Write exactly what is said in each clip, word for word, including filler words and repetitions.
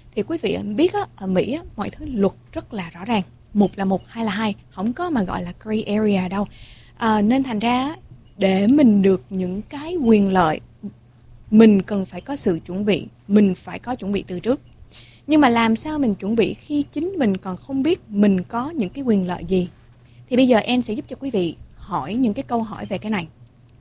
Thì quý vị biết á, ở Mỹ á, mọi thứ luật rất là rõ ràng. Một là một, hai là hai. Không có mà gọi là gray area đâu. À, nên thành ra để mình được những cái quyền lợi, mình cần phải có sự chuẩn bị. Mình phải có chuẩn bị từ trước. Nhưng mà làm sao mình chuẩn bị khi chính mình còn không biết mình có những cái quyền lợi gì? Thì bây giờ em sẽ giúp cho quý vị hỏi những cái câu hỏi về cái này.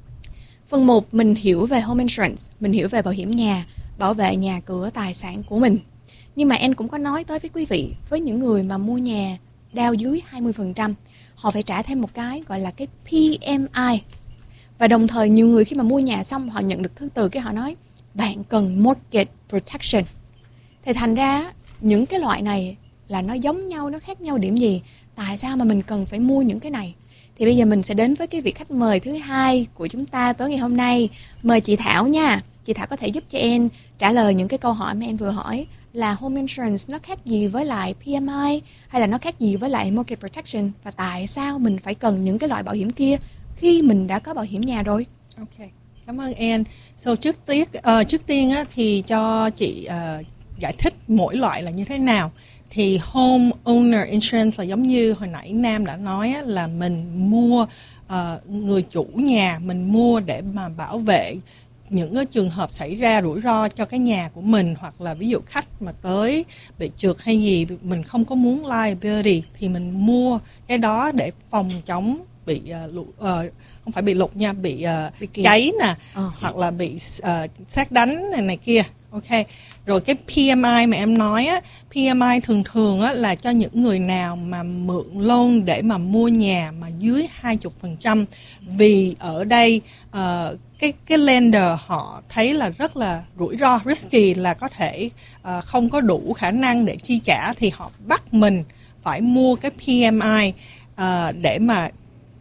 Phần một, mình hiểu về home insurance, mình hiểu về bảo hiểm nhà, bảo vệ nhà cửa, tài sản của mình. Nhưng mà em cũng có nói tới với quý vị, với những người mà mua nhà down dưới hai mươi phần trăm, họ phải trả thêm một cái gọi là cái pê em i. Và đồng thời nhiều người khi mà mua nhà xong họ nhận được thư từ, cái họ nói bạn cần mortgage protection. Thì thành ra những cái loại này là nó giống nhau, nó khác nhau điểm gì? Tại sao mà mình cần phải mua những cái này? Thì bây giờ mình sẽ đến với cái vị khách mời thứ hai của chúng ta tối ngày hôm nay. Mời chị Thảo nha. Chị Thảo có thể giúp cho em trả lời những cái câu hỏi mà em vừa hỏi là home insurance nó khác gì với lại pê em i, hay là nó khác gì với lại mortgage protection, và tại sao mình phải cần những cái loại bảo hiểm kia khi mình đã có bảo hiểm nhà rồi. Ok, cảm ơn Ann. So, trước, tiết, uh, trước tiên á, thì cho chị uh, giải thích mỗi loại là như thế nào. Thì home owner insurance là giống như hồi nãy Nam đã nói á, là mình mua uh, người chủ nhà, mình mua để mà bảo vệ những cái trường hợp xảy ra rủi ro cho cái nhà của mình, hoặc là ví dụ khách mà tới bị trượt hay gì, mình không có muốn liability thì mình mua cái đó để phòng chống bị uh, lụ, uh, không phải bị lụt nha, bị, uh, bị cháy nè, oh. hoặc là bị uh, sét đánh này này kia. Ok, rồi cái pê em i mà em nói á, pê em i thường thường á là cho những người nào mà mượn loan để mà mua nhà mà dưới hai mươi phần trăm, vì ở đây uh, cái cái lender họ thấy là rất là rủi ro, risky, là có thể uh, không có đủ khả năng để chi trả, thì họ bắt mình phải mua cái pê em i uh, để mà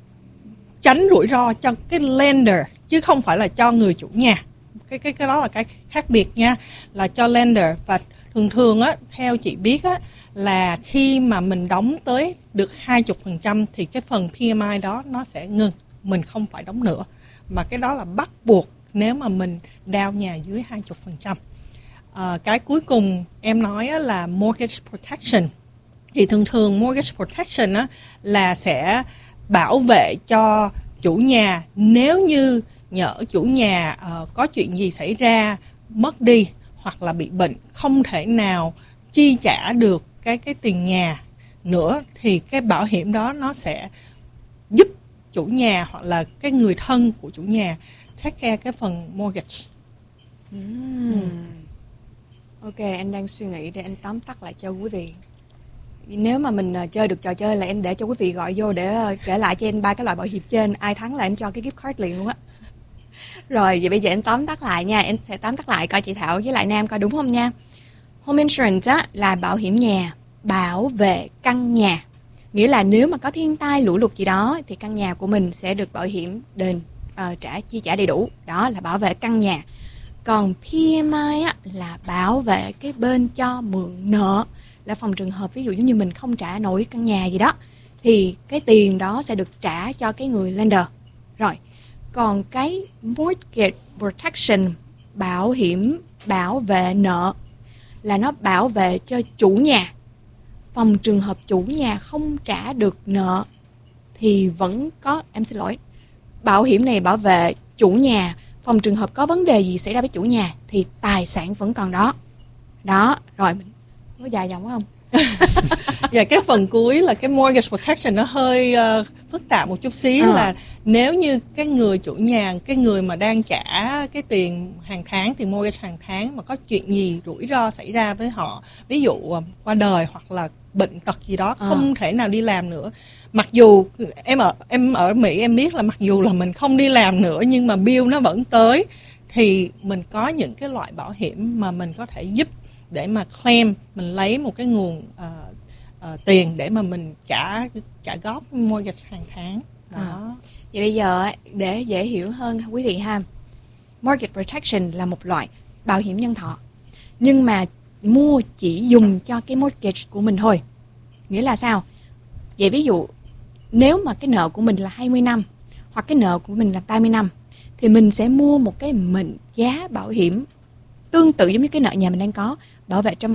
tránh rủi ro cho cái lender, chứ không phải là cho người chủ nhà. Cái cái cái đó là cái khác biệt nha, là cho lender. Và thường thường á, theo chị biết á, là khi mà mình đóng tới được hai mươi phần trăm thì cái phần pê em i đó nó sẽ ngừng, mình không phải đóng nữa. Mà cái đó là bắt buộc nếu mà mình down nhà dưới hai mươi phần trăm. À, cái cuối cùng em nói á, là mortgage protection. Thì thường thường mortgage protection á, là sẽ bảo vệ cho chủ nhà nếu như nhỡ chủ nhà uh, có chuyện gì xảy ra, mất đi hoặc là bị bệnh, không thể nào chi trả được cái cái tiền nhà nữa, thì cái bảo hiểm đó nó sẽ giúp chủ nhà hoặc là cái người thân của chủ nhà take care cái phần mortgage. Mm. Mm. Ok, anh đang suy nghĩ để anh tóm tắt lại cho quý vị. Nếu mà mình uh, chơi được trò chơi là em để cho quý vị gọi vô để uh, kể lại cho em ba cái loại bảo hiểm trên, ai thắng là em cho cái gift card liền luôn á. Rồi, vậy bây giờ em tóm tắt lại nha, em sẽ tóm tắt lại coi chị Thảo với lại Nam coi đúng không nha. Home insurance á, là bảo hiểm nhà, bảo vệ căn nhà. Nghĩa là nếu mà có thiên tai, lũ lụt gì đó thì căn nhà của mình sẽ được bảo hiểm đền uh, trả chi trả đầy đủ. Đó là bảo vệ căn nhà. Còn pê em i á, là bảo vệ cái bên cho mượn nợ, là phòng trường hợp ví dụ như mình không trả nổi căn nhà gì đó thì cái tiền đó sẽ được trả cho cái người lender. Rồi, còn cái mortgage protection, bảo hiểm bảo vệ nợ, là nó bảo vệ cho chủ nhà. Phòng trường hợp chủ nhà không trả được nợ thì vẫn có, em xin lỗi, bảo hiểm này bảo vệ chủ nhà. Phòng trường hợp có vấn đề gì xảy ra với chủ nhà thì tài sản vẫn còn đó. Đó, rồi mình có dài dòng không? Và cái phần cuối là cái mortgage protection nó hơi uh, phức tạp một chút xíu, à. Là nếu như cái người chủ nhà, cái người mà đang trả cái tiền hàng tháng, tiền mortgage hàng tháng, mà có chuyện gì rủi ro xảy ra với họ, ví dụ uh, qua đời hoặc là bệnh tật gì đó, à. Không thể nào đi làm nữa. Mặc dù em ở em ở Mỹ em biết là mặc dù là mình không đi làm nữa nhưng mà bill nó vẫn tới, thì mình có những cái loại bảo hiểm mà mình có thể giúp để mà claim, mình lấy một cái nguồn uh, uh, tiền để mà mình trả trả góp mortgage hàng tháng đó. À. Vậy bây giờ để dễ hiểu hơn quý vị ha, mortgage protection là một loại bảo hiểm nhân thọ, nhưng mà mua chỉ dùng cho cái mortgage của mình thôi. Nghĩa là sao? Vậy ví dụ nếu mà cái nợ của mình là hai mươi năm hoặc cái nợ của mình là ba mươi năm thì mình sẽ mua một cái mệnh giá bảo hiểm tương tự giống như cái nợ nhà mình đang có, bảo vệ trong